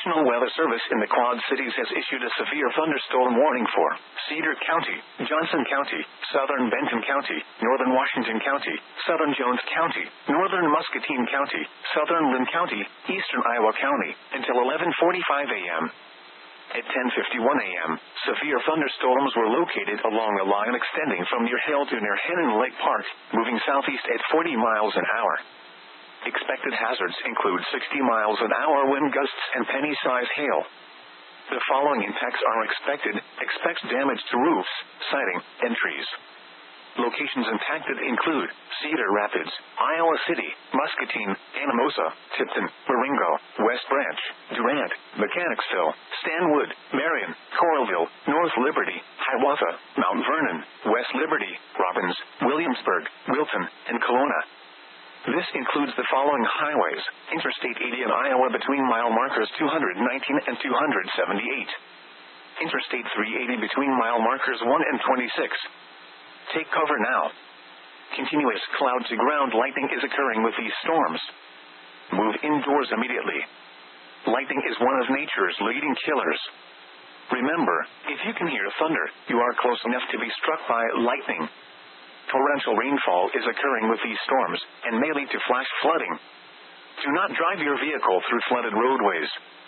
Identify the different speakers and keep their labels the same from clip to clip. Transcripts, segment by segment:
Speaker 1: National Weather Service in the Quad Cities has issued a severe thunderstorm warning for Cedar County, Johnson County, southern Benton County, northern Washington County, southern Jones County, northern Muscatine County, southern Lynn County, eastern Iowa County, until 11:45 a.m. At 10:51 a.m., severe thunderstorms were located along a line extending from near Hill to near Hennen Lake Park, moving southeast at 40 miles an hour. Expected hazards include 60 miles an hour wind gusts and penny-size hail. The following impacts are expected. Expect damage to roofs, siding, and trees. Locations impacted include Cedar Rapids, Iowa City, Muscatine, Anamosa, Tipton, Marengo, West Branch, Durant, Mechanicsville, Stanwood, Marion, Coralville, North Liberty, Hiawatha, Mount Vernon, West Liberty, Robbins, Williamsburg, Wilton, and Kelowna. This includes the following highways: Interstate 80 in Iowa between mile markers 219 and 278. Interstate 380 between mile markers 1 and 26. Take cover now. Continuous cloud-to-ground lightning is occurring with these storms. Move indoors immediately. Lightning is one of nature's leading killers. Remember, if you can hear thunder, you are close enough to be struck by lightning. Torrential rainfall is occurring with these storms, and may lead to flash flooding. Do not drive your vehicle through flooded roadways.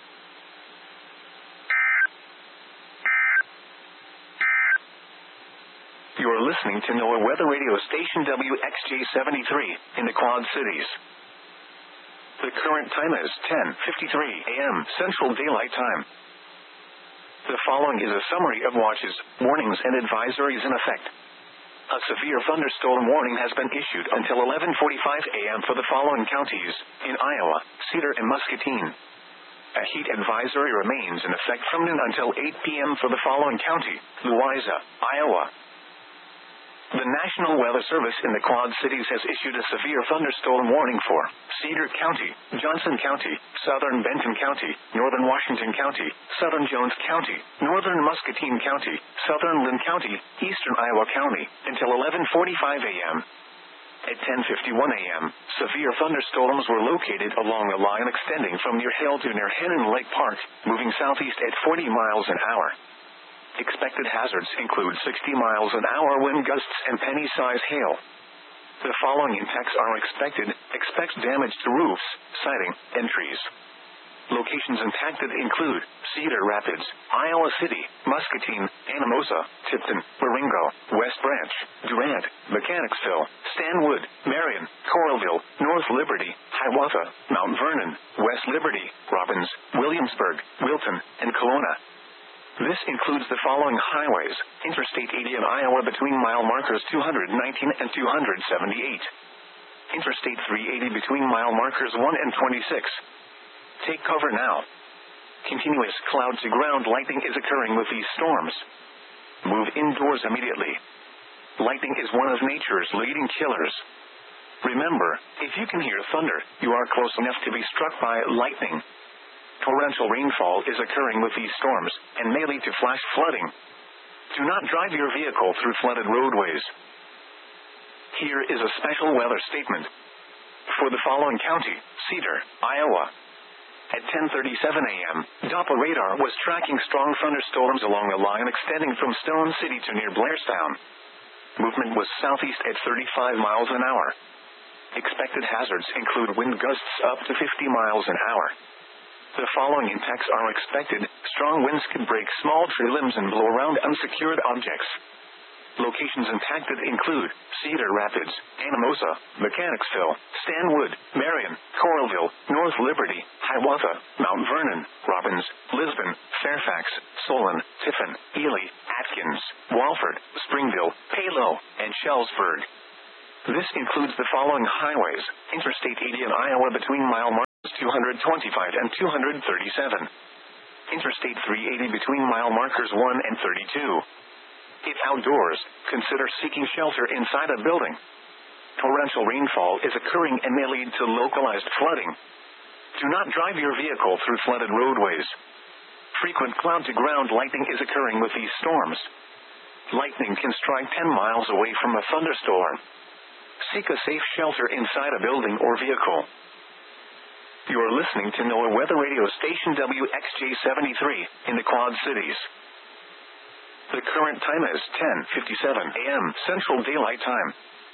Speaker 1: You are listening to NOAA Weather Radio Station WXJ-73 in the Quad Cities. The current time is 10:53 a.m. Central Daylight Time. The following is a summary of watches, warnings, and advisories in effect. A severe thunderstorm warning has been issued until 11:45 a.m. for the following counties in Iowa, Cedar, and Muscatine. A heat advisory remains in effect from noon until 8 p.m. for the following county, Louisa, Iowa. The National Weather Service in the Quad Cities has issued a severe thunderstorm warning for Cedar County, Johnson County, southern Benton County, northern Washington County, southern Jones County, northern Muscatine County, southern Lynn County, eastern Iowa County, until 11:45 a.m. At 10:51 a.m., severe thunderstorms were located along a line extending from near Hill to near Hennen Lake Park, moving southeast at 40 miles an hour. Expected hazards include 60 miles an hour wind gusts and penny-size hail. The following impacts are expected. Expect damage to roofs, siding, and trees. Locations impacted include Cedar Rapids, Iowa City, Muscatine, Anamosa, Tipton, Marengo, West Branch, Durant, Mechanicsville, Stanwood, Marion, Coralville, North Liberty, Hiawatha, Mount Vernon, West Liberty, Robbins, Williamsburg, Wilton, and Kelowna. This includes the following highways: Interstate 80 in Iowa between mile markers 219 and 278. Interstate 380 between mile markers 1 and 26. Take cover now. Continuous cloud-to-ground lightning is occurring with these storms. Move indoors immediately. Lightning is one of nature's leading killers. Remember, if you can hear thunder, you are close enough to be struck by lightning. Torrential rainfall is occurring with these storms, and may lead to flash flooding. Do not drive your vehicle through flooded roadways. Here is a special weather statement. For the following county, Cedar, Iowa. At 10:37 a.m., Doppler radar was tracking strong thunderstorms along a line extending from Stone City to near Blairstown. Movement was southeast at 35 miles an hour. Expected hazards include wind gusts up to 50 miles an hour. The following impacts are expected. Strong winds could break small tree limbs and blow around unsecured objects. Locations impacted include Cedar Rapids, Anamosa, Mechanicsville, Stanwood, Marion, Coralville, North Liberty, Hiawatha, Mount Vernon, Robbins, Lisbon, Fairfax, Solon, Tiffin, Ely, Atkins, Walford, Springville, Palo, and Shellsburg. This includes the following highways: Interstate 80 in Iowa between mile markers 225 and 237. Interstate 380 between mile markers 1 and 32. If outdoors, consider seeking shelter inside a building. Torrential rainfall is occurring and may lead to localized flooding. Do not drive your vehicle through flooded roadways. Frequent cloud-to-ground lightning is occurring with these storms. Lightning can strike 10 miles away from a thunderstorm. Seek a safe shelter inside a building or vehicle. You are listening to NOAA Weather Radio Station WXJ73 in the Quad Cities. The current time is 10:57 a.m. Central Daylight Time.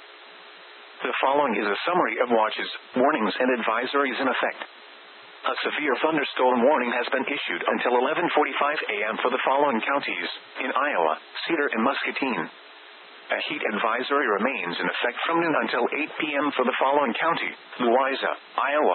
Speaker 1: The following is a summary of watches, warnings, and advisories in effect. A severe thunderstorm warning has been issued until 11:45 a.m. for the following counties in Iowa, Cedar, and Muscatine. A heat advisory remains in effect from noon until 8 p.m. for the following county, Louisa, Iowa.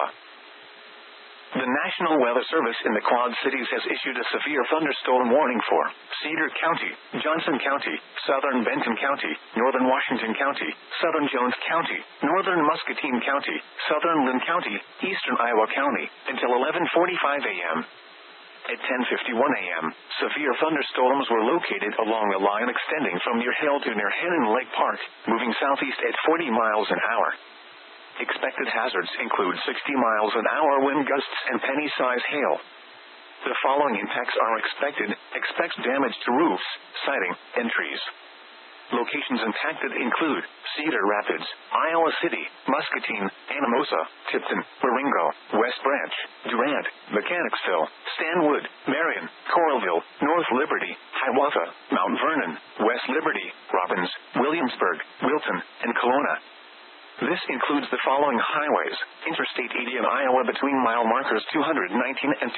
Speaker 1: The National Weather Service in the Quad Cities has issued a severe thunderstorm warning for Cedar County, Johnson County, Southern Benton County, Northern Washington County, Southern Jones County, Northern Muscatine County, Southern Lynn County, Eastern Iowa County, until 11:45 a.m. At 10:51 a.m., severe thunderstorms were located along a line extending from near Hill to near Hennon Lake Park, moving southeast at 40 miles an hour. Expected hazards include 60 miles an hour wind gusts and penny-size hail. The following impacts are expected. Expect damage to roofs, siding, and trees. Locations impacted include Cedar Rapids, Iowa City, Muscatine, Anamosa, Tipton, Baringo, West Branch, Durant, Mechanicsville, Stanwood, Marion, Coralville, North Liberty, Hiawatha, Mount Vernon, West Liberty, Robbins, Williamsburg, Wilton, and Kelowna. This includes the following highways: Interstate 80 in Iowa between mile markers 219 and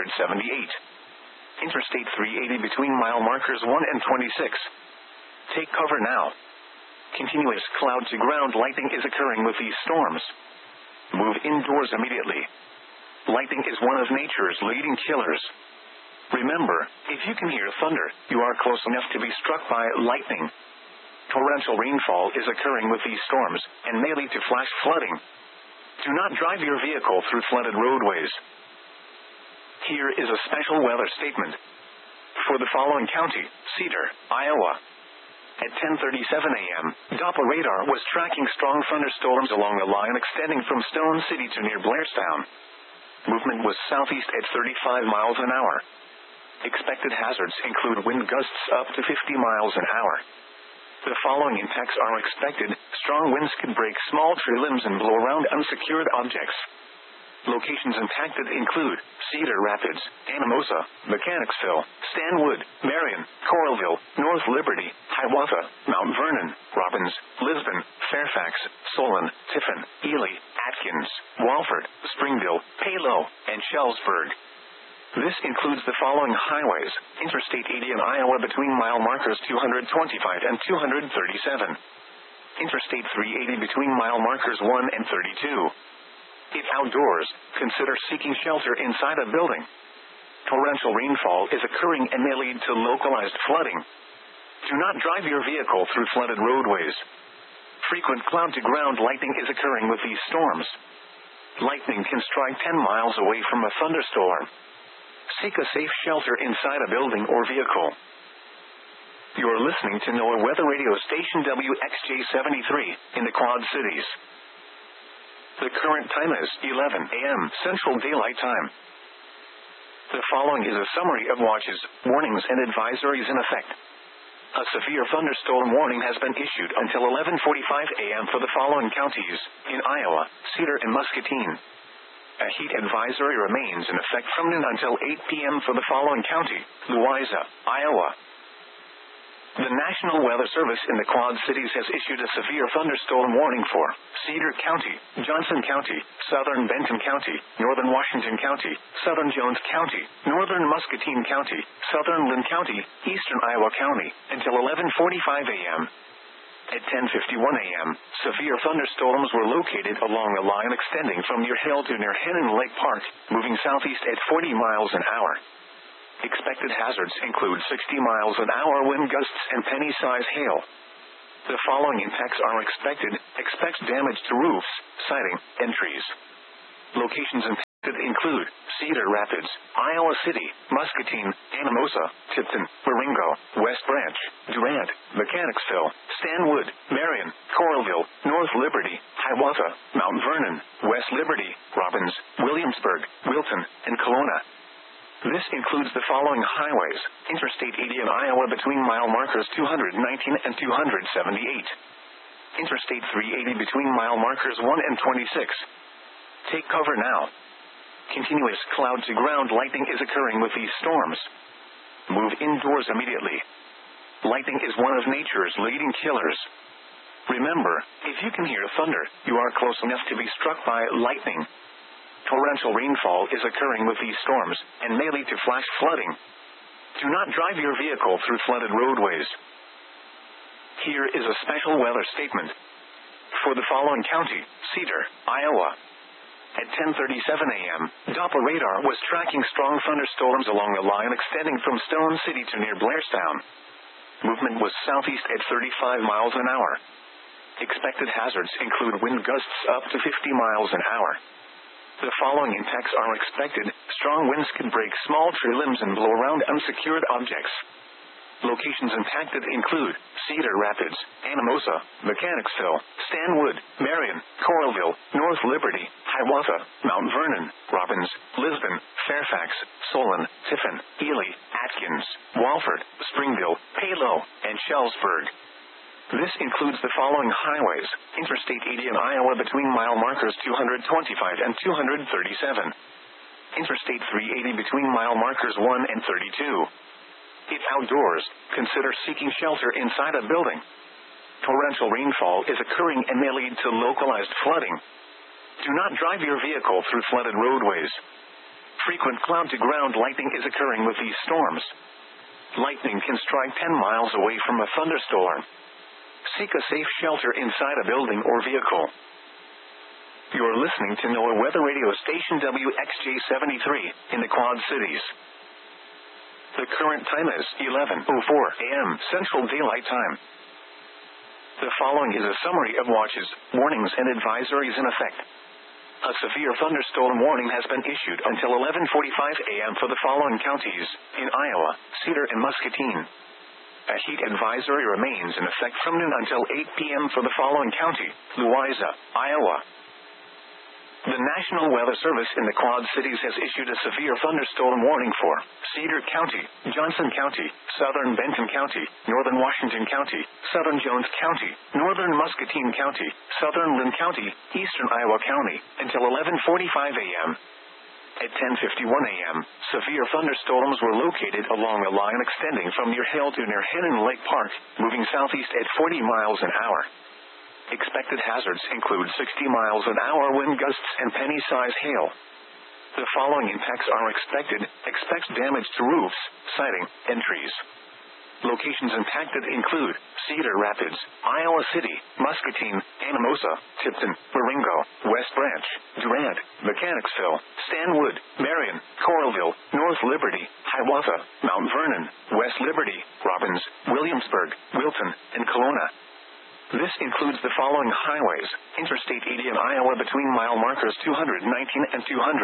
Speaker 1: 278. Interstate 380 between mile markers 1 and 26. Take cover now. Continuous cloud-to-ground lightning is occurring with these storms. Move indoors immediately. Lightning is one of nature's leading killers. Remember, if you can hear thunder, you are close enough to be struck by lightning. Torrential rainfall is occurring with these storms, and may lead to flash flooding. Do not drive your vehicle through flooded roadways. Here is a special weather statement. For the following county, Cedar, Iowa. At 10:37 a.m., Doppler radar was tracking strong thunderstorms along a line extending from Stone City to near Blairstown. Movement was southeast at 35 miles an hour. Expected hazards include wind gusts up to 50 miles an hour. The following impacts are expected. Strong winds could break small tree limbs and blow around unsecured objects. Locations impacted include Cedar Rapids, Anamosa, Mechanicsville, Stanwood, Marion, Coralville, North Liberty, Hiawatha, Mount Vernon, Robbins, Lisbon, Fairfax, Solon, Tiffin, Ely, Atkins, Walford, Springville, Palo, and Shellsburg. This includes the following highways: Interstate 80 in Iowa between mile markers 225 and 237. Interstate 380 between mile markers 1 and 32. If outdoors, consider seeking shelter inside a building. Torrential rainfall is occurring and may lead to localized flooding. Do not drive your vehicle through flooded roadways. Frequent cloud-to-ground lightning is occurring with these storms. Lightning can strike 10 miles away from a thunderstorm. Seek a safe shelter inside a building or vehicle. You are listening to NOAA Weather Radio Station WXJ73 in the Quad Cities. The current time is 11 a.m. Central Daylight Time. The following is a summary of watches, warnings, and advisories in effect. A severe thunderstorm warning has been issued until 11:45 a.m. for the following counties in Iowa, Cedar, and Muscatine. A heat advisory remains in effect from noon until 8 p.m. for the following county, Louisa, Iowa. The National Weather Service in the Quad Cities has issued a severe thunderstorm warning for Cedar County, Johnson County, Southern Benton County, Northern Washington County, Southern Jones County, Northern Muscatine County, Southern Lynn County, Eastern Iowa County, until 11:45 a.m. At 10:51 a.m., severe thunderstorms were located along a line extending from near Hill to near Hennon Lake Park, moving southeast at 40 miles an hour. Expected hazards include 60 miles an hour wind gusts and penny-size hail. The following impacts are expected. Expect damage to roofs, siding, and trees. Locations impacted include Cedar Rapids, Iowa City, Muscatine, Anamosa, Tipton, Baringo, West Branch, Durant, Mechanicsville, Stanwood, Marion, Coralville, North Liberty, Hiawatha, Mount Vernon, West Liberty, Robbins, Williamsburg, Wilton, and Kelowna. This includes the following highways: Interstate 80 in Iowa between mile markers 219 and 278. Interstate 380 between mile markers 1 and 26. Take cover now. Continuous cloud-to-ground lightning is occurring with these storms. Move indoors immediately. Lightning is one of nature's leading killers. Remember, if you can hear thunder, you are close enough to be struck by lightning. Torrential rainfall is occurring with these storms, and may lead to flash flooding. Do not drive your vehicle through flooded roadways. Here is a special weather statement. For the following county, Cedar, Iowa. At 10:37 a.m., Doppler radar was tracking strong thunderstorms along a line extending from Stone City to near Blairstown. Movement was southeast at 35 miles an hour. Expected hazards include wind gusts up to 50 miles an hour. The following impacts are expected. Strong winds can break small tree limbs and blow around unsecured objects. Locations impacted include Cedar Rapids, Anamosa, Mechanicsville, Stanwood, Marion, Coralville, North Liberty, Hiawatha, Mount Vernon, Robbins, Lisbon, Fairfax, Solon, Tiffin, Ely, Atkins, Walford, Springville, Palo, and Shellsburg. This includes the following highways: Interstate 80 in Iowa between mile markers 225 and 237. Interstate 380 between mile markers 1 and 32. If outdoors, consider seeking shelter inside a building. Torrential rainfall is occurring and may lead to localized flooding. Do not drive your vehicle through flooded roadways. Frequent cloud-to-ground lightning is occurring with these storms. Lightning can strike 10 miles away from a thunderstorm. Seek a safe shelter inside a building or vehicle. You're listening to NOAA Weather Radio Station WXJ-73 in the Quad Cities. The current time is 11:04 a.m. Central Daylight Time. The following is a summary of watches, warnings, and advisories in effect. A severe thunderstorm warning has been issued until 11:45 a.m. for the following counties in Iowa, Cedar, and Muscatine. A heat advisory remains in effect from noon until 8 p.m. for the following county, Louisa, Iowa. The National Weather Service in the Quad Cities has issued a severe thunderstorm warning for Cedar County, Johnson County, Southern Benton County, Northern Washington County, Southern Jones County, Northern Muscatine County, Southern Lynn County, Eastern Iowa County, until 11:45 a.m. At 10:51 a.m., severe thunderstorms were located along a line extending from near Hale to near Hennen Lake Park, moving southeast at 40 miles an hour. Expected hazards include 60 miles an hour wind gusts and penny-size hail. The following impacts are expected. Expect damage to roofs, siding, and trees. Locations impacted include Cedar Rapids, Iowa City, Muscatine, Anamosa, Tipton, Marengo, West Branch, Durant, Mechanicsville, Stanwood, Marion, Coralville, North Liberty, Hiawatha, Mount Vernon, West Liberty, Robbins, Williamsburg, Wilton, and Kelowna. This includes the following highways: Interstate 80 in Iowa between mile markers 219 and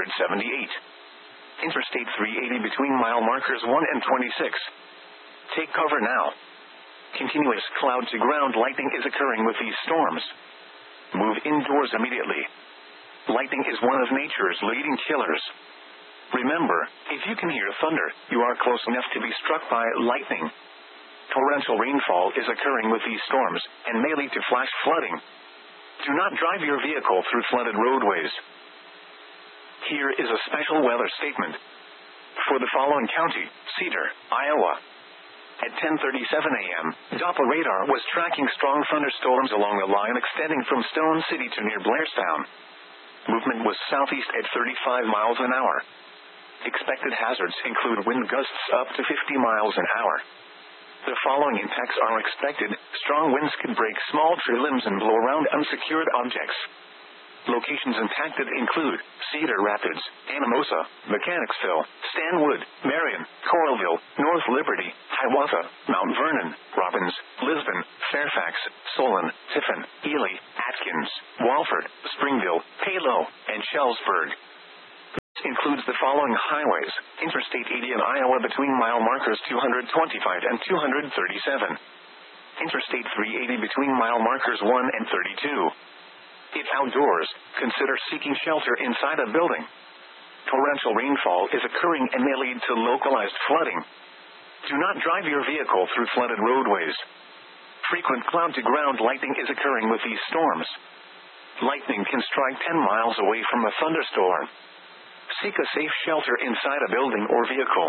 Speaker 1: 278. Interstate 380 between mile markers 1 and 26. Take cover now. Continuous cloud-to-ground lightning is occurring with these storms. Move indoors immediately. Lightning is one of nature's leading killers. Remember, if you can hear thunder, you are close enough to be struck by lightning. Torrential rainfall is occurring with these storms, and may lead to flash flooding. Do not drive your vehicle through flooded roadways. Here is a special weather statement. For the following county, Cedar, Iowa. At 10:37 a.m., Doppler radar was tracking strong thunderstorms along a line extending from Stone City to near Blairstown. Movement was southeast at 35 miles an hour. Expected hazards include wind gusts up to 50 miles an hour. The following impacts are expected. Strong winds can break small tree limbs and blow around unsecured objects. Locations impacted include Cedar Rapids, Anamosa, Mechanicsville, Stanwood, Marion, Coralville, North Liberty, Hiawatha, Mount Vernon, Robbins, Lisbon, Fairfax, Solon, Tiffin, Ely, Atkins, Walford, Springville, Palo, and Shellsburg. This includes the following highways: Interstate 80 in Iowa between mile markers 225 and 237. Interstate 380 between mile markers 1 and 32. If outdoors, consider seeking shelter inside a building. Torrential rainfall is occurring and may lead to localized flooding. Do not drive your vehicle through flooded roadways. Frequent cloud-to-ground lightning is occurring with these storms. Lightning can strike 10 miles away from a thunderstorm. Seek a safe shelter inside a building or vehicle.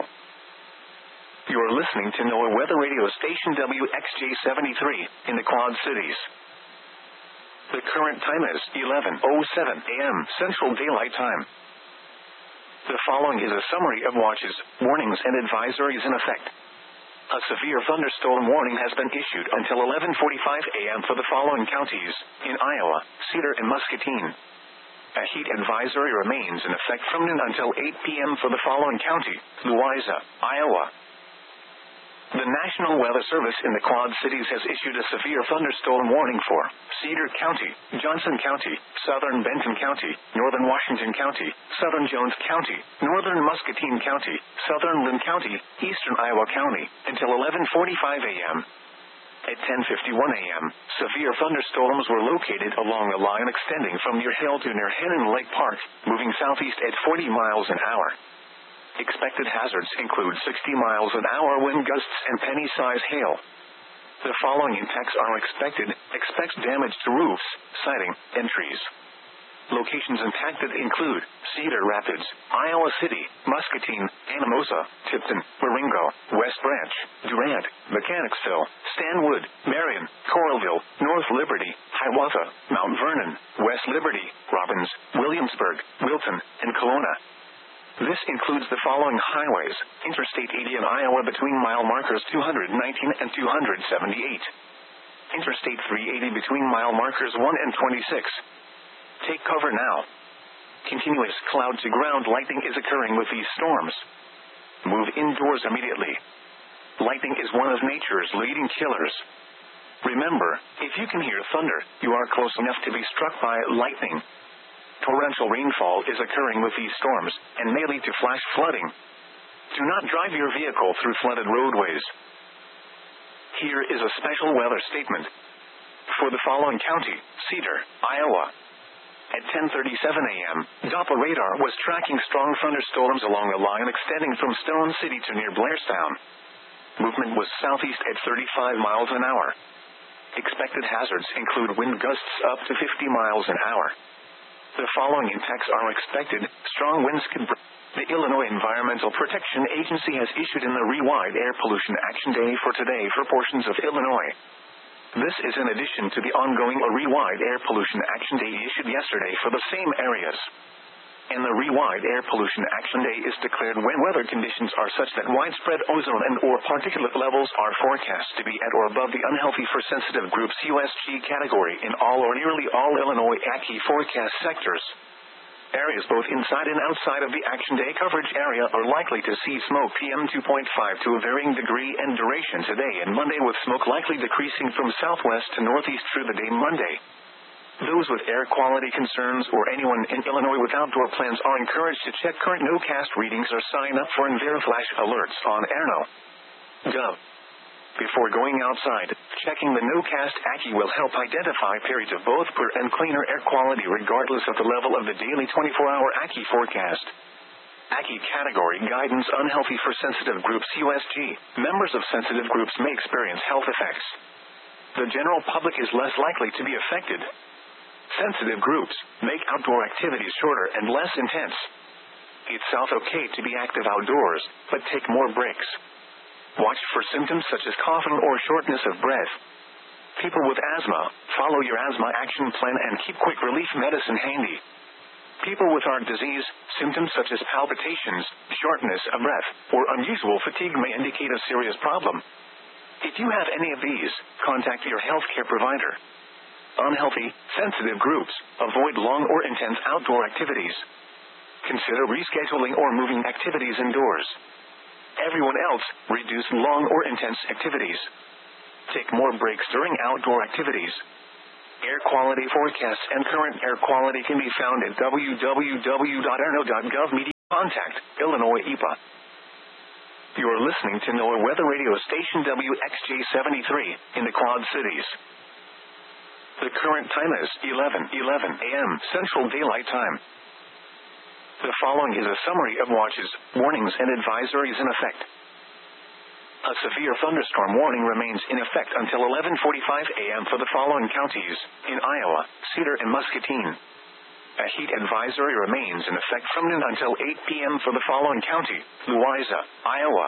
Speaker 1: You are listening to NOAA Weather Radio Station WXJ73 in the Quad Cities. The current time is 11:07 a.m. Central Daylight Time. The following is a summary of watches, warnings, and advisories in effect. A severe thunderstorm warning has been issued until 11:45 a.m. for the following counties in Iowa, Cedar, and Muscatine. A heat advisory remains in effect from noon until 8 p.m. for the following county, Louisa, Iowa. The National Weather Service in the Quad Cities has issued a severe thunderstorm warning for Cedar County, Johnson County, Southern Benton County, Northern Washington County, Southern Jones County, Northern Muscatine County, Southern Lynn County, Eastern Iowa County, until 11:45 a.m. At 10:51 a.m., severe thunderstorms were located along a line extending from near Hill to near Hennen Lake Park, moving southeast at 40 miles an hour. Expected hazards include 60 miles an hour wind gusts and penny-size hail. The following impacts are expected. Expect damage to roofs, siding, and trees. Locations impacted include Cedar Rapids, Iowa City, Muscatine, Anamosa, Tipton, Marengo, West Branch, Durant, Mechanicsville, Stanwood, Marion, Coralville, North Liberty, Hiawatha, Mount Vernon, West Liberty, Robbins, Williamsburg, Wilton, and Kelowna. This includes the following highways: Interstate 80 in Iowa between mile markers 219 and 278. Interstate 380 between mile markers 1 and 26. Take cover now. Continuous cloud-to-ground lightning is occurring with these storms. Move indoors immediately. Lightning is one of nature's leading killers. Remember, if you can hear thunder, you are close enough to be struck by lightning. Torrential rainfall is occurring with these storms, and may lead to flash flooding. Do not drive your vehicle through flooded roadways. Here is a special weather statement. For the following county, Cedar, Iowa. At 10:37 a.m., Doppler radar was tracking strong thunderstorms along a line extending from Stone City to near Blairstown. Movement was southeast at 35 miles an hour. Expected hazards include wind gusts up to 50 miles an hour. The following impacts are expected. Strong winds can The Illinois Environmental Protection Agency has issued an Rewide Air Pollution Action Day for today for portions of Illinois. This is in addition to the ongoing Rewide Air Pollution Action Day issued yesterday for the same areas. And the Rewide Air Pollution Action Day is declared when weather conditions are such that widespread ozone and/or particulate levels are forecast to be at or above the unhealthy for sensitive groups USG category in all or nearly all Illinois ACHI forecast sectors. Areas both inside and outside of the Action Day coverage area are likely to see smoke PM 2.5 to a varying degree and duration today and Monday, with smoke likely decreasing from southwest to northeast through the day Monday. Those with air quality concerns or anyone in Illinois with outdoor plans are encouraged to check current NOCAST readings or sign up for EnviroFlash alerts on airno.gov. Before going outside, checking the NOCAST ACHI will help identify periods of both poor and cleaner air quality regardless of the level of the daily 24-hour ACHI forecast. ACHI category guidance: unhealthy for sensitive groups USG. Members of sensitive groups may experience health effects. The general public is less likely to be affected. Sensitive groups make outdoor activities shorter and less intense. It's okay to be active outdoors, but take more breaks. Watch for symptoms such as coughing or shortness of breath. People with asthma, follow your asthma action plan and keep quick relief medicine handy. People with heart disease, symptoms such as palpitations, shortness of breath, or unusual fatigue may indicate a serious problem. If you have any of these, contact your healthcare provider. Unhealthy, sensitive groups, avoid long or intense outdoor activities. Consider rescheduling or moving activities indoors. Everyone else, reduce long or intense activities. Take more breaks during outdoor activities. Air quality forecasts and current air quality can be found at www.airno.gov. Media contact, Illinois EPA. You are listening to NOAA Weather Radio Station WXJ73 in the Quad Cities. The current time is 11:11 a.m. Central Daylight Time. The following is a summary of watches, warnings, and advisories in effect. A severe thunderstorm warning remains in effect until 11:45 a.m. for the following counties in Iowa, Cedar, and Muscatine. A heat advisory remains in effect from noon until 8 p.m. for the following county: Louisa, Iowa.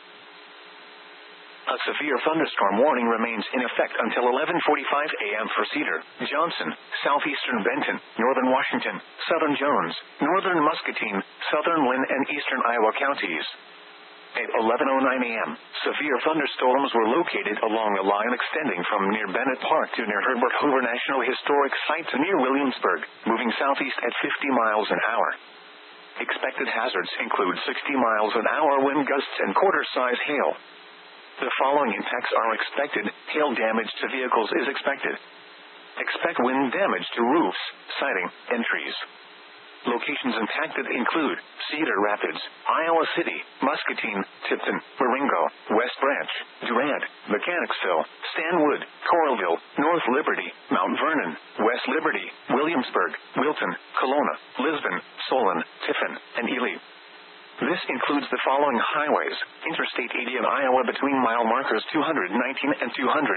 Speaker 1: A severe thunderstorm warning remains in effect until 11:45 a.m. for Cedar, Johnson, southeastern Benton, northern Washington, southern Jones, northern Muscatine, southern Lynn, and eastern Iowa counties. At 11:09 a.m., severe thunderstorms were located along a line extending from near Bennett Park to near Herbert Hoover National Historic Site to near Williamsburg, moving southeast at 50 miles an hour. Expected hazards include 60 miles an hour wind gusts and quarter-size hail. The following impacts are expected. Hail damage to vehicles is expected. Expect wind damage to roofs, siding, and trees. Locations impacted include Cedar Rapids, Iowa City, Muscatine, Tipton, Marengo, West Branch, Durant, Mechanicsville, Stanwood, Coralville, North Liberty, Mount Vernon, West Liberty, Williamsburg, Wilton, Kelowna, Lisbon, Solon, Tiffin, and Ely. This includes the following highways: Interstate 80 in Iowa between mile markers 219 and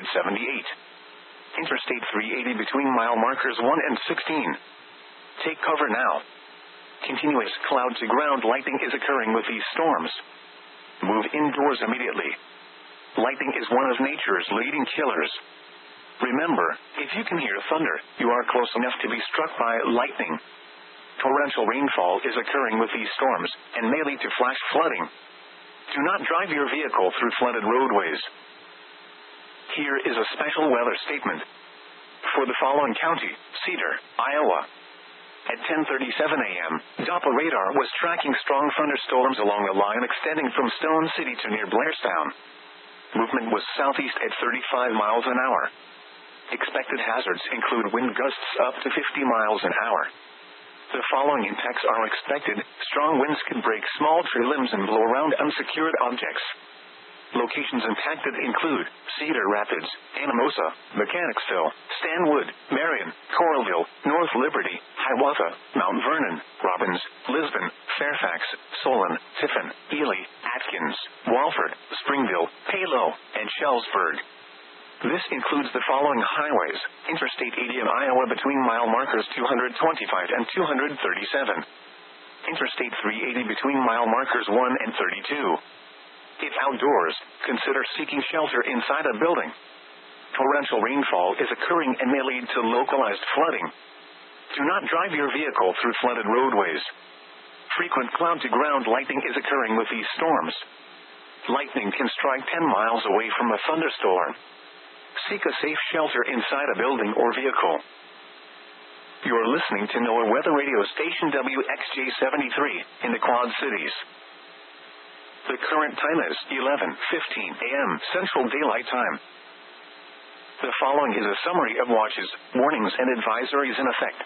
Speaker 1: 278. Interstate 380 between mile markers 1 and 16. Take cover now. Continuous cloud-to-ground lightning is occurring with these storms. Move indoors immediately. Lightning is one of nature's leading killers. Remember, if you can hear thunder, you are close enough to be struck by lightning. Torrential rainfall is occurring with these storms, and may lead to flash flooding. Do not drive your vehicle through flooded roadways. Here is a special weather statement. For the following county: Cedar, Iowa. At 10:37 a.m., Doppler radar was tracking strong thunderstorms along the line extending from Stone City to near Blairstown. Movement was southeast at 35 miles an hour. Expected hazards include wind gusts up to 50 miles an hour. The following impacts are expected. Strong winds can break small tree limbs and blow around unsecured objects. Locations impacted include Cedar Rapids, Anamosa, Mechanicsville, Stanwood, Marion, Coralville, North Liberty, Hiawatha, Mount Vernon, Robbins, Lisbon, Fairfax, Solon, Tiffin, Ely, Atkins, Walford, Springville, Palo, and Shellsburg. This includes the following highways: Interstate 80 in Iowa between mile markers 225 and 237. Interstate 380 between mile markers 1 and 32. If outdoors, consider seeking shelter inside a building. Torrential rainfall is occurring and may lead to localized flooding. Do not drive your vehicle through flooded roadways. Frequent cloud-to-ground lightning is occurring with these storms. Lightning can strike 10 miles away from a thunderstorm. Seek a safe shelter inside a building or vehicle. You are listening to NOAA Weather Radio Station WXJ-73 in the Quad Cities. The current time is 11:15 a.m. Central Daylight Time. The following is a summary of watches, warnings, and advisories in effect.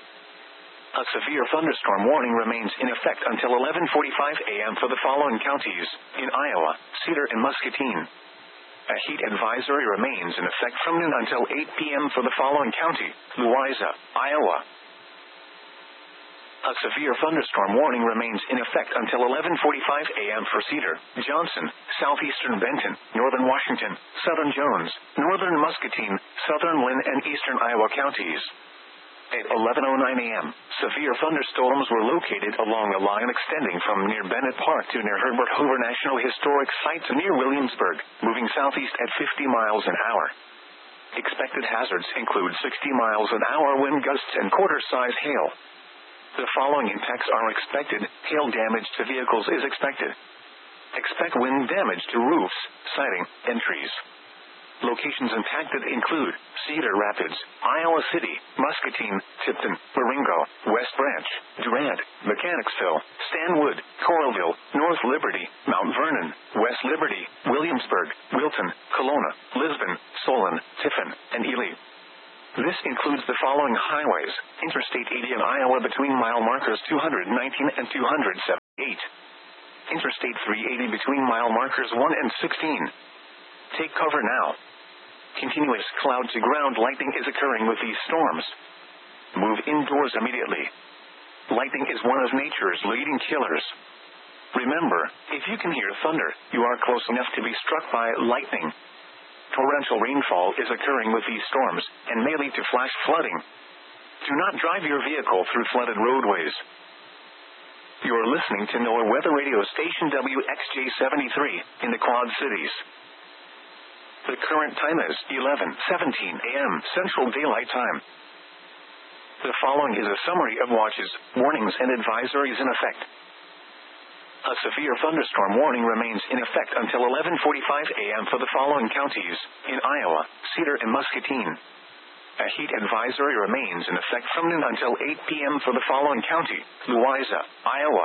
Speaker 1: A severe thunderstorm warning remains in effect until 11:45 a.m. for the following counties: in Iowa, Cedar and Muscatine. A heat advisory remains in effect from noon until 8 p.m. for the following county: Louisa, Iowa. A severe thunderstorm warning remains in effect until 11:45 a.m. for Cedar, Johnson, southeastern Benton, northern Washington, southern Jones, northern Muscatine, southern Lynn, and eastern Iowa counties. At 11:09 a.m., severe thunderstorms were located along a line extending from near Bennett Park to near Herbert Hoover National Historic Site to near Williamsburg, moving southeast at 50 miles an hour. Expected hazards include 60 miles an hour wind gusts and quarter-size hail. The following impacts are expected. Hail damage to vehicles is expected. Expect wind damage to roofs, siding, and trees. Locations impacted include Cedar Rapids, Iowa City, Muscatine, Tipton, Marengo, West Branch, Durant, Mechanicsville, Stanwood, Coralville, North Liberty, Mount Vernon, West Liberty, Williamsburg, Wilton, Kelowna, Lisbon, Solon, Tiffin, and Ely. This includes the following highways: Interstate 80 in Iowa between mile markers 219 and 278. Interstate 380 between mile markers 1 and 16. Take cover now. Continuous cloud-to-ground lightning is occurring with these storms. Move indoors immediately. Lightning is one of nature's leading killers. Remember, if you can hear thunder, you are close enough to be struck by lightning. Torrential rainfall is occurring with these storms, and may lead to flash flooding. Do not drive your vehicle through flooded roadways. You are listening to NOAA Weather Radio Station WXJ73 in the Quad Cities. The current time is 11:17 a.m. Central Daylight Time. The following is a summary of watches, warnings, and advisories in effect. A severe thunderstorm warning remains in effect until 11:45 a.m. for the following counties in Iowa, Cedar, and Muscatine. A heat advisory remains in effect from noon until 8 p.m. for the following county, Louisa, Iowa.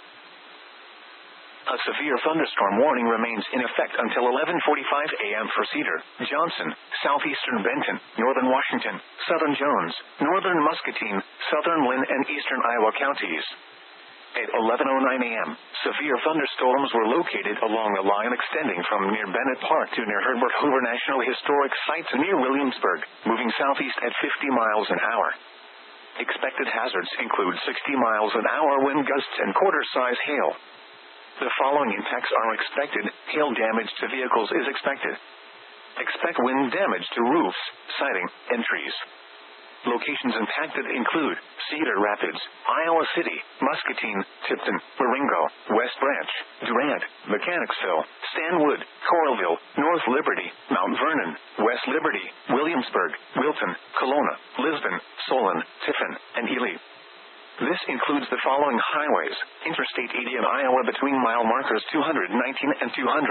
Speaker 1: A severe thunderstorm warning remains in effect until 11:45 a.m. for Cedar, Johnson, southeastern Benton, northern Washington, southern Jones, northern Muscatine, southern Lynn, and eastern Iowa counties. At 11:09 a.m., severe thunderstorms were located along a line extending from near Bennett Park to near Herbert Hoover National Historic Sites near Williamsburg, moving southeast at 50 miles an hour. Expected hazards include 60 miles an hour wind gusts and quarter-size hail. The following impacts are expected. Hail damage to vehicles is expected. Expect wind damage to roofs, siding, and trees. Locations impacted include Cedar Rapids, Iowa City, Muscatine, Tipton, Marengo, West Branch, Durant, Mechanicsville, Stanwood, Coralville, North Liberty, Mount Vernon, West Liberty, Williamsburg, Wilton, Kelowna, Lisbon, Solon, Tiffin, and Ely. This includes the following highways: Interstate 80 in Iowa between mile markers 219 and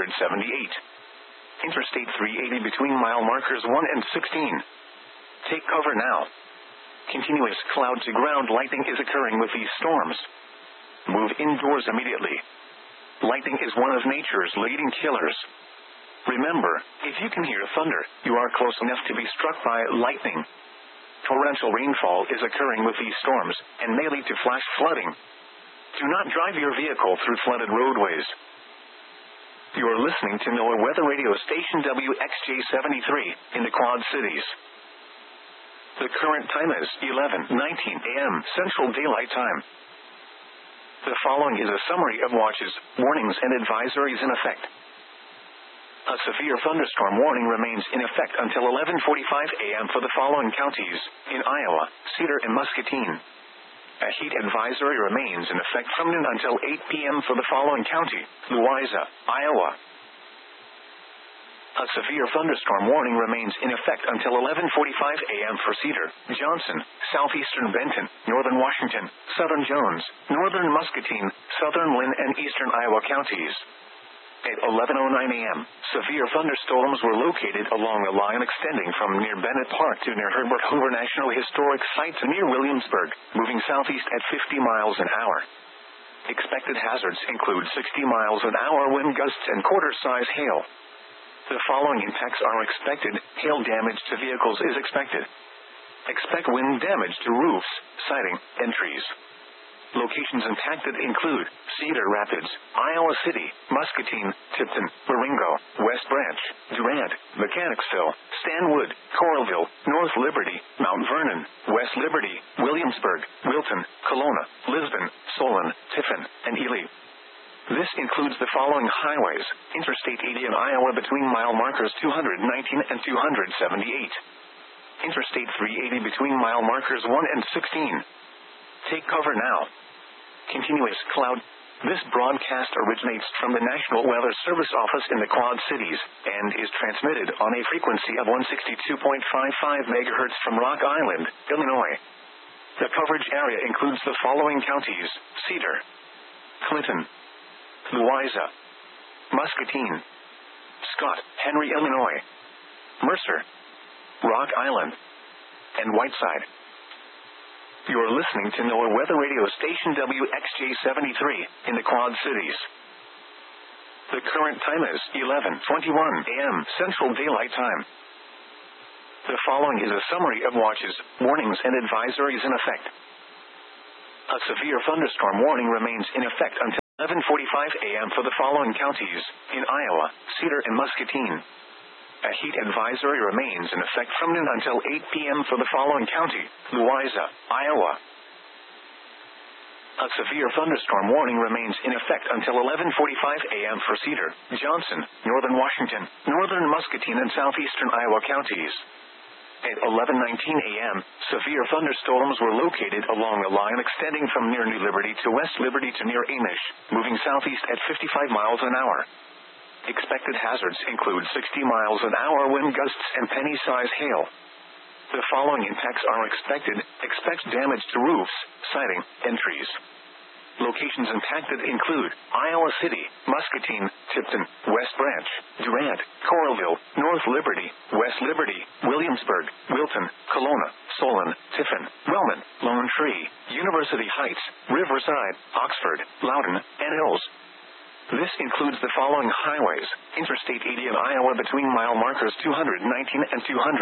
Speaker 1: 278. Interstate 380 between mile markers 1 and 16. Take cover now. Continuous cloud-to-ground lightning is occurring with these storms. Move indoors immediately. Lightning is one of nature's leading killers. Remember, if you can hear thunder, you are close enough to be struck by lightning. Torrential rainfall is occurring with these storms, and may lead to flash flooding. Do not drive your vehicle through flooded roadways. You are listening to NOAA Weather Radio Station WXJ73 in the Quad Cities. The current time is 11:19 a.m. Central Daylight Time. The following is a summary of watches, warnings, and advisories in effect. A severe thunderstorm warning remains in effect until 11:45 a.m. for the following counties in Iowa, Cedar, and Muscatine. A heat advisory remains in effect from noon until 8 p.m. for the following county, Louisa, Iowa. A severe thunderstorm warning remains in effect until 11:45 a.m. for Cedar, Johnson, southeastern Benton, northern Washington, southern Jones, northern Muscatine, southern Lynn, and eastern Iowa counties. At 11:09 a.m., severe thunderstorms were located along a line extending from near Bennett Park to near Herbert Hoover National Historic Sites near Williamsburg, moving southeast at 50 miles an hour. Expected hazards include 60 miles an hour wind gusts and quarter-size hail. The following impacts are expected. Hail damage to vehicles is expected. Expect wind damage to roofs, siding, and trees. Locations impacted include Cedar Rapids, Iowa City, Muscatine, Tipton, Marengo, West Branch, Durant, Mechanicsville, Stanwood, Coralville, North Liberty, Mount Vernon, West Liberty, Williamsburg, Wilton, Kelowna, Lisbon, Solon, Tiffin, and Ely. This includes the following highways: Interstate 80 in Iowa between mile markers 219 and 278. Interstate 380 between mile markers 1 and 16. Take cover now. Continuous cloud. This broadcast originates from the National Weather Service Office in the Quad Cities, and is transmitted on a frequency of 162.55 MHz from Rock Island, Illinois. The coverage area includes the following counties: Cedar, Clinton, Louisa, Muscatine, Scott, Henry, Illinois, Mercer, Rock Island, and Whiteside. You are listening to NOAA Weather Radio Station WXJ73 in the Quad Cities. The current time is 11:21 a.m. Central Daylight Time. The following is a summary of watches, warnings, and advisories in effect. A severe thunderstorm warning remains in effect until 11:45 a.m. for the following counties in Iowa, Cedar, and Muscatine. A heat advisory remains in effect from noon until 8 p.m. for the following county, Louisa, Iowa. A severe thunderstorm warning remains in effect until 11:45 a.m. for Cedar, Johnson, northern Washington, northern Muscatine, and southeastern Iowa counties. At 11:19 a.m., severe thunderstorms were located along a line extending from near New Liberty to West Liberty to near Amish, moving southeast at 55 miles an hour. Expected hazards include 60 miles an hour wind gusts and penny-size hail. The following impacts are expected. Expect damage to roofs, siding, and trees. Locations impacted include Iowa City, Muscatine, Tipton, West Branch, Durant, Coralville, North Liberty, West Liberty, Williamsburg, Wilton, Kelowna, Solon, Tiffin, Wellman, Lone Tree, University Heights, Riverside, Oxford, Loudon, and Hills. This includes the following highways: Interstate 80 in Iowa between mile markers 219 and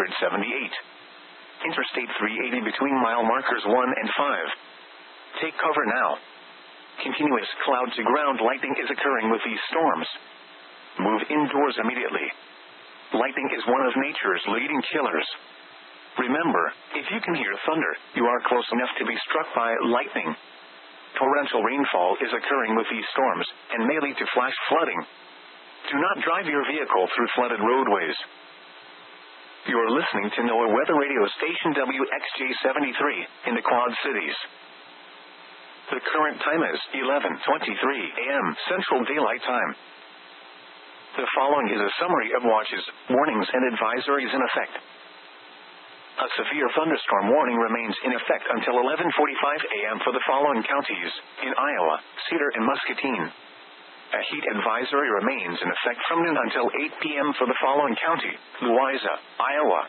Speaker 1: 278. Interstate 380 between mile markers 1 and 5. Take cover now. Continuous cloud-to-ground lightning is occurring with these storms. Move indoors immediately. Lightning is one of nature's leading killers. Remember, if you can hear thunder, you are close enough to be struck by lightning. Torrential rainfall is occurring with these storms, and may lead to flash flooding. Do not drive your vehicle through flooded roadways. You are listening to NOAA Weather Radio Station WXJ73 in the Quad Cities. The current time is 11:23 a.m. Central Daylight Time. The following is a summary of watches, warnings, and advisories in effect. A severe thunderstorm warning remains in effect until 11:45 a.m. for the following counties: in Iowa, Cedar and Muscatine. A heat advisory remains in effect from noon until 8 p.m. for the following county: Louisa, Iowa.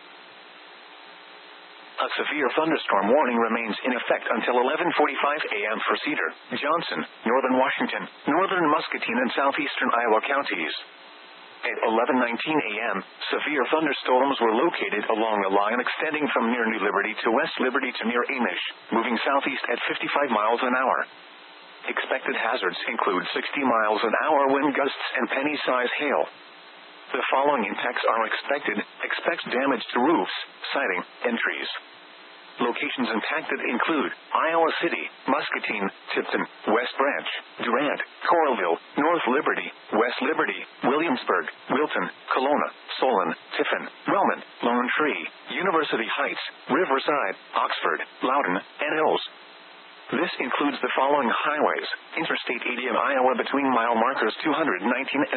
Speaker 1: A severe thunderstorm warning remains in effect until 11:45 a.m. for Cedar, Johnson, Northern Washington, Northern Muscatine, and southeastern Iowa counties. At 11:19 a.m., severe thunderstorms were located along a line extending from near New Liberty to West Liberty to near Amish, moving southeast at 55 miles an hour. Expected hazards include 60 miles an hour wind gusts and penny-size hail. The following impacts are expected. Expect damage to roofs, siding, and trees. Locations impacted include Iowa City, Muscatine, Tipton, West Branch, Durant, Coralville, North Liberty, West Liberty, Williamsburg, Wilton, Kelowna, Solon, Tiffin, Wellman, Lone Tree, University Heights, Riverside, Oxford, Loudon, and Hills. This includes the following highways: Interstate 80 in Iowa between mile markers 219 and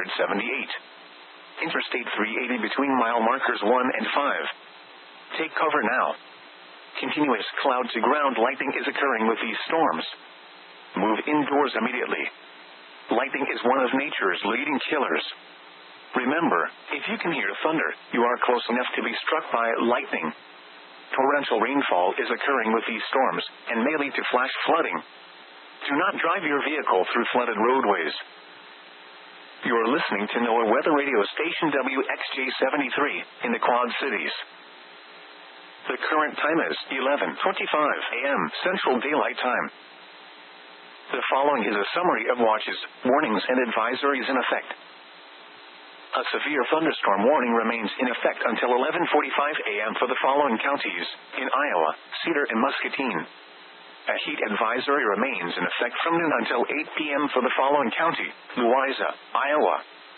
Speaker 1: 278. Interstate 380 between mile markers 1 and 5. Take cover now. Continuous cloud-to-ground lightning is occurring with these storms. Move indoors immediately. Lightning is one of nature's leading killers. Remember, if you can hear thunder, you are close enough to be struck by lightning. Torrential rainfall is occurring with these storms, and may lead to flash flooding. Do not drive your vehicle through flooded roadways. You are listening to NOAA Weather Radio Station WXJ73 in the Quad Cities. The current time is 11:25 a.m. Central Daylight Time. The following is a summary of watches, warnings, and advisories in effect. A severe thunderstorm warning remains in effect until 11:45 a.m. for the following counties: in Iowa, Cedar and Muscatine. A heat advisory remains in effect from noon until 8 p.m. for the following county: Louisa, Iowa.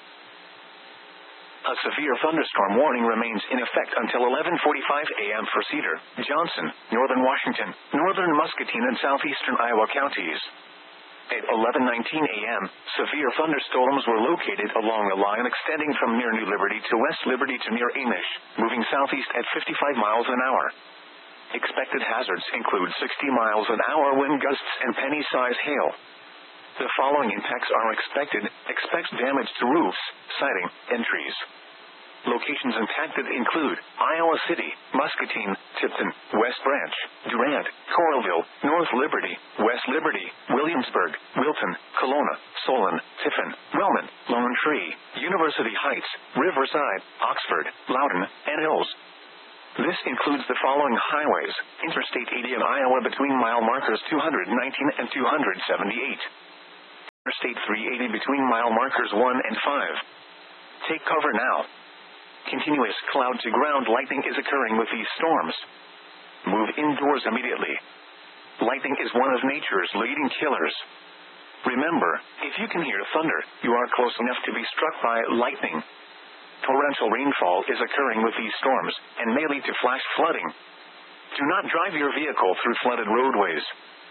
Speaker 1: A severe thunderstorm warning remains in effect until 11:45 a.m. for Cedar, Johnson, Northern Washington, Northern Muscatine, and southeastern Iowa counties. At 11:19 a.m., severe thunderstorms were located along a line extending from near New Liberty to West Liberty to near Amish, moving southeast at 55 miles an hour. Expected hazards include 60 miles an hour wind gusts and penny-size hail. The following impacts are expected. Expect damage to roofs, siding, and trees. Locations impacted include Iowa City, Muscatine, Tipton, West Branch, Durant, Coralville, North Liberty, West Liberty, Williamsburg, Wilton, Kelowna, Solon, Tiffin, Wellman, Lone Tree, University Heights, Riverside, Oxford, Loudon, and Hills. This includes the following highways: Interstate 80 in Iowa between mile markers 219 and 278. Interstate 380 between mile markers 1 and 5. Take cover now. Continuous cloud-to-ground lightning is occurring with these storms. Move indoors immediately. Lightning is one of nature's leading killers. Remember, if you can hear thunder, you are close enough to be struck by lightning. Torrential rainfall is occurring with these storms and may lead to flash flooding. Do not drive your vehicle through flooded roadways.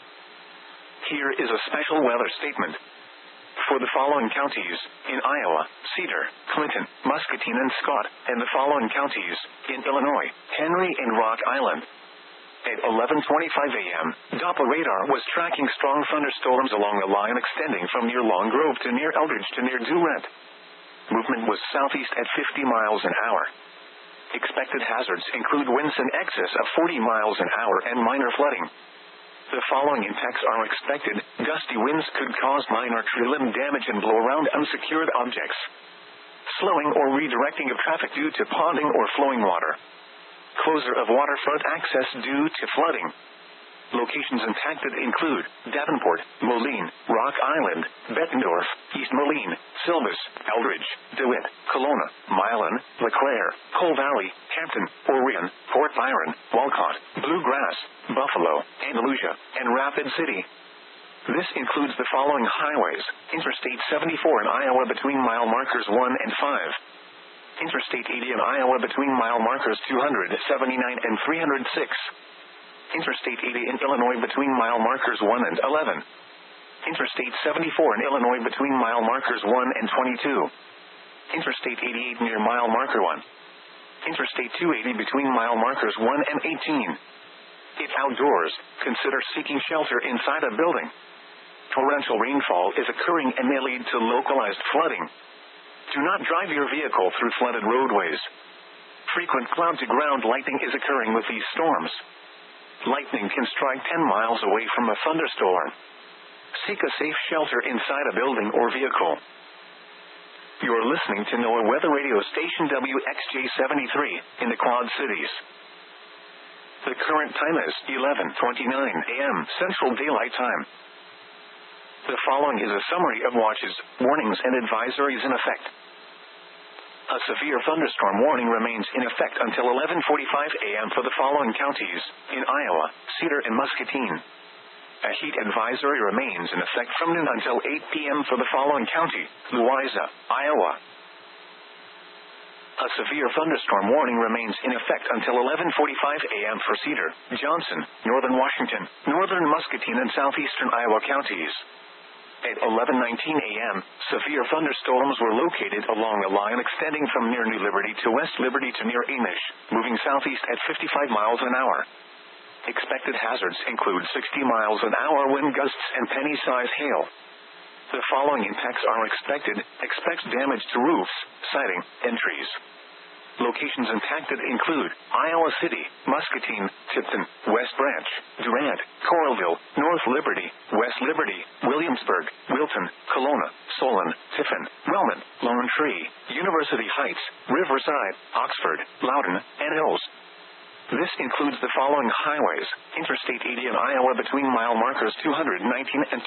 Speaker 1: Here is a special weather statement. For the following counties, in Iowa, Cedar, Clinton, Muscatine and Scott, and the following counties, in Illinois, Henry and Rock Island. At 11:25 a.m., Doppler radar was tracking strong thunderstorms along the line extending from near Long Grove to near Eldridge to near Durant. Movement was southeast at 50 miles an hour. Expected hazards include winds in excess of 40 miles an hour and minor flooding. The following impacts are expected. Gusty winds could cause minor tree limb damage and blow around unsecured objects. Slowing or redirecting of traffic due to ponding or flowing water. Closure of waterfront access due to flooding. Locations impacted include Davenport, Moline, Rock Island, Bettendorf, East Moline, Silvis, Eldridge, DeWitt, Kelowna, Milan, LeClaire, Cole Valley, Hampton, Orion, Fort Byron, Walcott, Bluegrass, Buffalo, Andalusia, and Rapid City. This includes the following highways: Interstate 74 in Iowa between mile markers 1 and 5. Interstate 80 in Iowa between mile markers 279 and 306. Interstate 80 in Illinois between mile markers 1 and 11. Interstate 74 in Illinois between mile markers 1 and 22. Interstate 88 near mile marker 1. Interstate 280 between mile markers 1 and 18. If outdoors, consider seeking shelter inside a building. Torrential rainfall is occurring and may lead to localized flooding. Do not drive your vehicle through flooded roadways. Frequent cloud-to-ground lightning is occurring with these storms. Lightning can strike 10 miles away from a thunderstorm. Seek a safe shelter inside a building or vehicle. You are listening to NOAA Weather Radio Station WXJ-73 in the Quad Cities. The current time is 11:29 a.m. Central Daylight Time. The following is a summary of watches, warnings, and advisories in effect. A severe thunderstorm warning remains in effect until 11:45 a.m. for the following counties, in Iowa, Cedar and Muscatine. A heat advisory remains in effect from noon until 8 p.m. for the following county, Louisa, Iowa. A severe thunderstorm warning remains in effect until 11:45 a.m. for Cedar, Johnson, Northern Washington, Northern Muscatine and Southeastern Iowa counties. At 11:19 a.m., severe thunderstorms were located along a line extending from near New Liberty to West Liberty to near Amish, moving southeast at 55 miles an hour. Expected hazards include 60 miles an hour wind gusts and penny-size hail. The following impacts are expected. Expect damage to roofs, siding, and trees. Locations impacted include Iowa City, Muscatine, Tipton, West Branch, Durant, Coralville, North Liberty, West Liberty, Williamsburg, Wilton, Kelowna, Solon, Tiffin, Wellman, Lone Tree, University Heights, Riverside, Oxford, Loudon, and Hills. This includes the following highways: Interstate 80 in Iowa between mile markers 219 and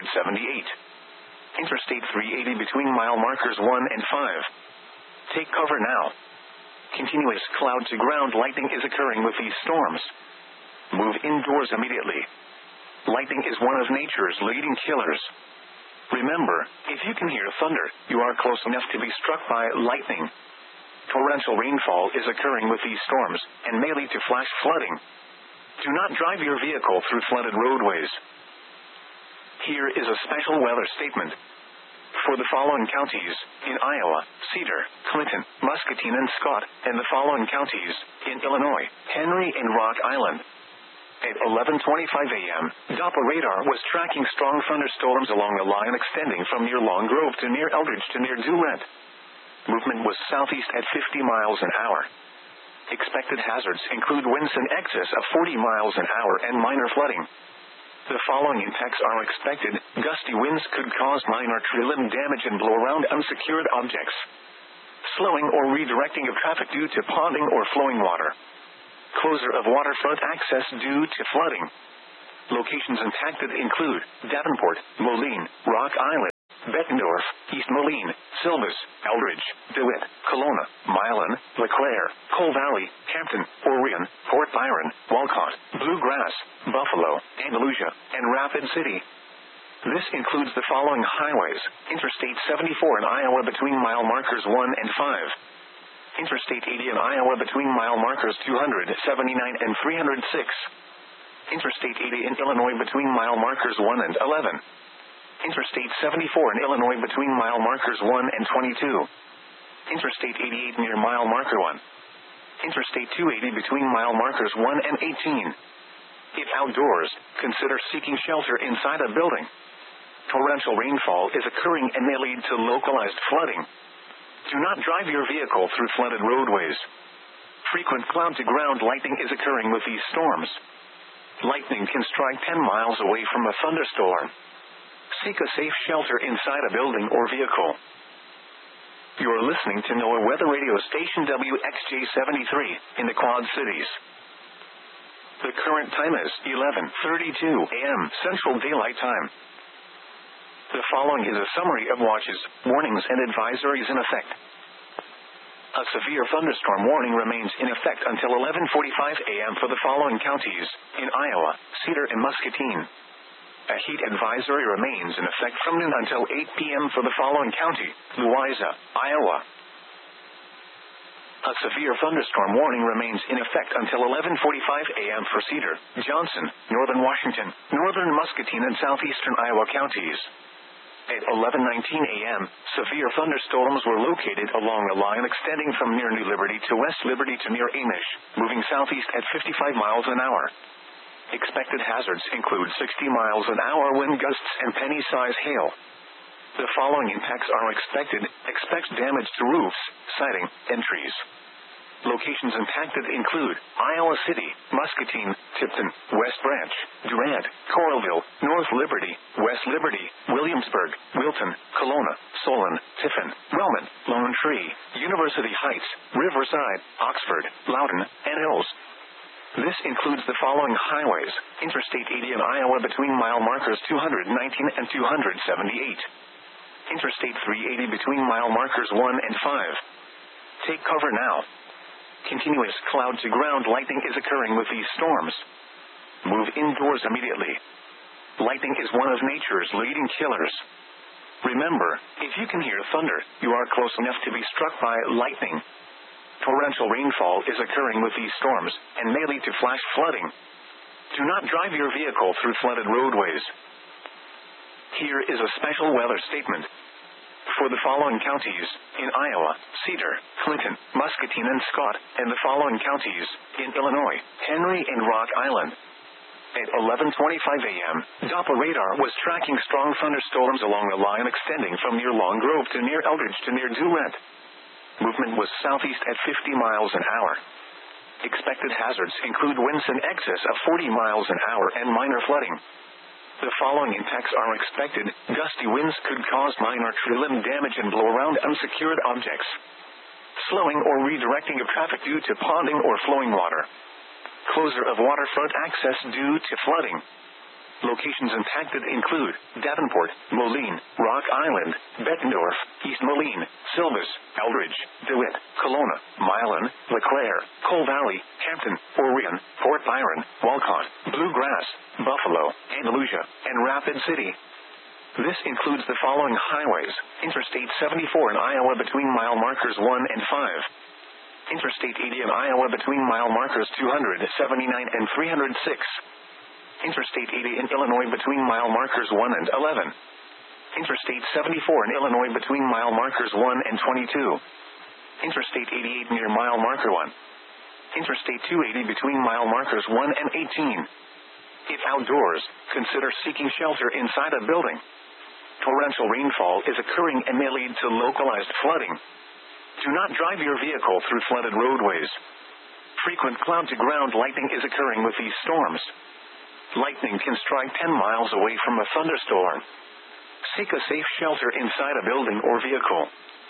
Speaker 1: 278. Interstate 380 between mile markers 1 and 5. Take cover now. Continuous cloud-to-ground lightning is occurring with these storms. Move indoors immediately. Lightning is one of nature's leading killers. Remember, if you can hear thunder, you are close enough to be struck by lightning. Torrential rainfall is occurring with these storms and may lead to flash flooding. Do not drive your vehicle through flooded roadways. Here is a special weather statement. For the following counties, in Iowa, Cedar, Clinton, Muscatine and Scott, and the following counties, in Illinois, Henry and Rock Island. At 11:25 a.m., Doppler radar was tracking strong thunderstorms along the line extending from near Long Grove to near Eldridge to near Durant. Movement was southeast at 50 miles an hour. Expected hazards include winds in excess of 40 miles an hour and minor flooding. The following impacts are expected. Gusty winds could cause minor tree limb damage and blow around unsecured objects. Slowing or redirecting of traffic due to ponding or flowing water. Closure of waterfront access due to flooding. Locations impacted include Davenport, Moline, Rock Island, Bettendorf, East Moline, Silvis, Eldridge, DeWitt, Kelowna, Milan, LeClaire, Cole Valley, Hampton, Orion, Fort Byron, Walcott, Bluegrass, Buffalo, Andalusia, and Rapid City. This includes the following highways: Interstate 74 in Iowa between mile markers 1 and 5. Interstate 80 in Iowa between mile markers 279 and 306. Interstate 80 in Illinois between mile markers 1 and 11. Interstate 74 in Illinois between mile markers 1 and 22. Interstate 88 near mile marker 1. Interstate 280 between mile markers 1 and 18. If outdoors, consider seeking shelter inside a building. Torrential rainfall is occurring and may lead to localized flooding. Do not drive your vehicle through flooded roadways. Frequent cloud-to-ground lightning is occurring with these storms. Lightning can strike 10 miles away from a thunderstorm. Seek a safe shelter inside a building or vehicle. You are listening to NOAA Weather Radio Station WXJ73 in the Quad Cities. The current time is 11:32 a.m. Central Daylight Time. The following is a summary of watches, warnings, and advisories in effect. A severe thunderstorm warning remains in effect until 11:45 a.m. for the following counties in Iowa, Cedar, and Muscatine. A heat advisory remains in effect from noon until 8 p.m. for the following county, Louisa, Iowa. A severe thunderstorm warning remains in effect until 11:45 a.m. for Cedar, Johnson, Northern Washington, Northern Muscatine, and Southeastern Iowa counties. At 11:19 a.m., severe thunderstorms were located along a line extending from near New Liberty to West Liberty to near Amish, moving southeast at 55 miles an hour. Expected hazards include 60 miles an hour wind gusts and penny-size hail. The following impacts are expected. Expect damage to roofs, siding, and trees. Locations impacted include Iowa City, Muscatine, Tipton, West Branch, Durant, Coralville, North Liberty, West Liberty, Williamsburg, Wilton, Kelowna, Solon, Tiffin, Wellman, Lone Tree, University Heights, Riverside, Oxford, Loudon, and Hills. This includes the following highways: Interstate 80 in Iowa between mile markers 219 and 278. Interstate 380 between mile markers 1 and 5. Take cover now. Continuous cloud-to-ground lightning is occurring with these storms. Move indoors immediately. Lightning is one of nature's leading killers. Remember, if you can hear thunder, you are close enough to be struck by lightning. Torrential rainfall is occurring with these storms and may lead to flash flooding. Do not drive your vehicle through flooded roadways. Here is a special weather statement. For the following counties in Iowa, Cedar, Clinton, Muscatine, and Scott, and the following counties in Illinois, Henry and Rock Island. At 11:25 a.m., Doppler radar was tracking strong thunderstorms along the line extending from near Long Grove to near Eldridge to near Duet. Movement was southeast at 50 miles an hour. Expected hazards include winds in excess of 40 miles an hour and minor flooding. The following impacts are expected. Gusty winds could cause minor tree limb damage and blow around unsecured objects. Slowing or redirecting of traffic due to ponding or flowing water. Closure of waterfront access due to flooding. Locations impacted include Davenport, Moline, Rock Island, Bettendorf, East Moline, Silvis, Eldridge, DeWitt, Kelowna, Milan, LeClaire, Cole Valley, Hampton, Orion, Fort Byron, Walcott, Bluegrass, Buffalo, Andalusia, and Rapid City. This includes the following highways: Interstate 74 in Iowa between mile markers 1 and 5. Interstate 80 in Iowa between mile markers 279 and 306. Interstate 80 in Illinois between mile markers 1 and 11. Interstate 74 in Illinois between mile markers 1 and 22. Interstate 88 near mile marker 1. Interstate 280 between mile markers 1 and 18. If outdoors, consider seeking shelter inside a building. Torrential rainfall is occurring and may lead to localized flooding. Do not drive your vehicle through flooded roadways. Frequent cloud-to-ground lightning is occurring with these storms. Lightning can strike 10 miles away from a thunderstorm. Seek a safe shelter inside a building or vehicle.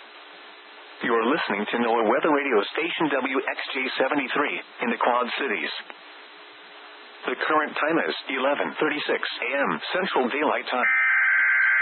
Speaker 1: You are listening to NOAA Weather Radio Station WXJ73 in the Quad Cities. The current time is 11:36 a.m. Central Daylight Time.